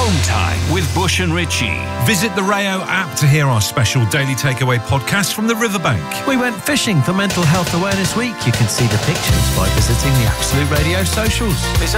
Home Time with Bush and Richie. Visit the Rayo app to hear our special Daily Takeaway podcast from the Riverbank. We went fishing for Mental Health Awareness Week. You can see the pictures by visiting the Absolute Radio socials.